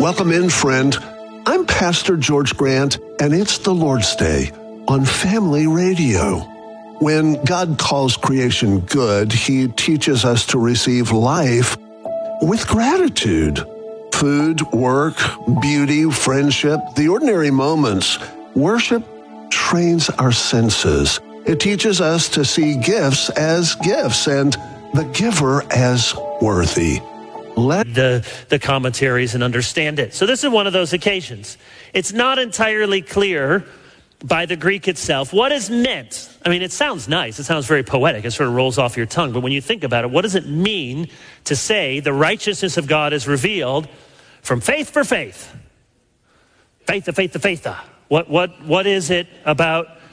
Welcome in, friend. I'm Pastor George Grant, and it's the Lord's Day on Family Radio. When God calls creation good, He teaches us to receive life with gratitude. Food, work, beauty, friendship, the ordinary moments. Worship trains our senses. It teaches us to see gifts as gifts and the giver as worthy. Let the commentaries and understand it. So this is one of those occasions. It's not entirely clear by the Greek itself what is meant. I mean, it sounds nice. It sounds very poetic. It sort of rolls off your tongue. But when you think about it, what does it mean to say the righteousness of God is revealed from faith for faith? Faith to faith to faith. What is it about